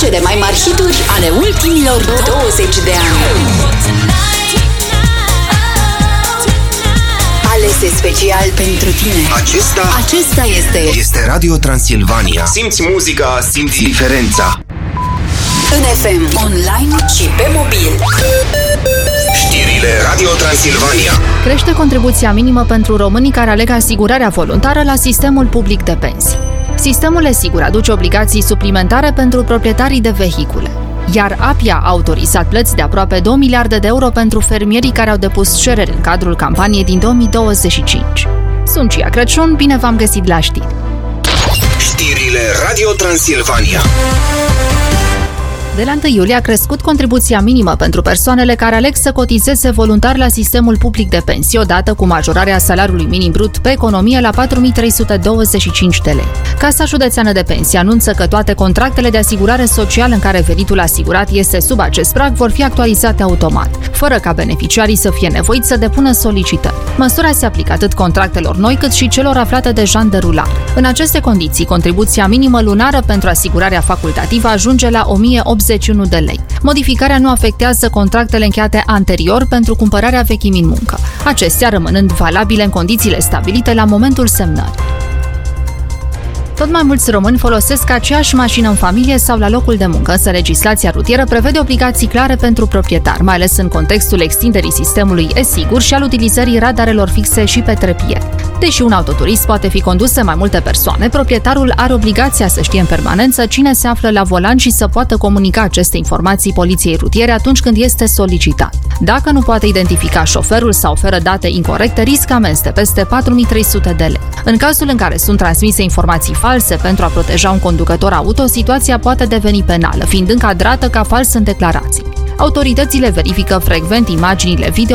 Cele mai mari hituri ale ultimilor 20 de ani. Alese special pentru tine. Acesta este Radio Transilvania. Simți muzica, simți diferența. În FM, online și pe mobil. Știrile Radio Transilvania. Crește contribuția minimă pentru românii care aleg asigurarea voluntară la sistemul public de pensii. Sistemul e-sigur aduce obligații suplimentare pentru proprietarii de vehicule. Iar API a autorizat plăți de aproape 2 miliarde de euro pentru fermierii care au depus cereri în cadrul campaniei din 2025. Sunt Cia Crăciun, bine v-am găsit la știri. Știrile Radio Transilvania. De la 1 iulie a crescut contribuția minimă pentru persoanele care aleg să cotizeze voluntar la sistemul public de pensii, odată cu majorarea salariului minim brut pe economie la 4.325 de lei. Casa Județeană de Pensii anunță că toate contractele de asigurare socială în care venitul asigurat este sub acest prag vor fi actualizate automat, fără ca beneficiarii să fie nevoiți să depună solicitări. Măsura se aplică atât contractelor noi cât și celor aflate deja în derulare. În aceste condiții, contribuția minimă lunară pentru asigurarea facultativă ajunge la 1.081 de lei. Modificarea nu afectează contractele încheiate anterior pentru cumpărarea vechimii în muncă, acestea rămânând valabile în condițiile stabilite la momentul semnării. Tot mai mulți români folosesc aceeași mașină în familie sau la locul de muncă, însă legislația rutieră prevede obligații clare pentru proprietar, mai ales în contextul extinderii sistemului e-sigur și al utilizării radarelor fixe și pe trepied. Deși un autoturism poate fi condus de mai multe persoane, proprietarul are obligația să știe în permanență cine se află la volan și să poată comunica aceste informații poliției rutiere atunci când este solicitat. Dacă nu poate identifica șoferul sau oferă date incorrecte, riscă amenzi de peste 4.300 de lei. În cazul în care sunt transmise informații false pentru a proteja un conducător auto, situația poate deveni penală, fiind încadrată ca fals în declarații. Autoritățile verifică frecvent imaginile video